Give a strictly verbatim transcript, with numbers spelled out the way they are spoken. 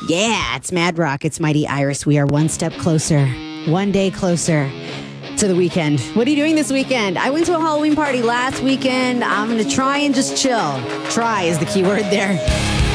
Yeah, it's Mad Rock. It's Mighty Iris. We are one step closer, one day closer to the weekend. What are you doing this weekend? I went to a Halloween party last weekend. I'm going to try and just chill. Try is the key word there.